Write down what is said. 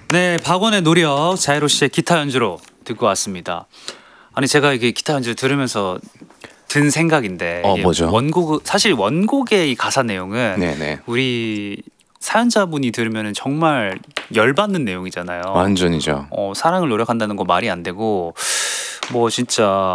네, 박원의 노력 자이로 씨의 기타 연주로 듣고 왔습니다. 아니 제가 이게 기타 연주를 들으면서 든 생각인데 이게 뭐죠? 사실 원곡의 이 가사 내용은 네네. 우리 사연자분이 들으면 정말 열받는 내용이잖아요. 완전이죠. 사랑을 노력한다는 거 말이 안 되고 뭐 진짜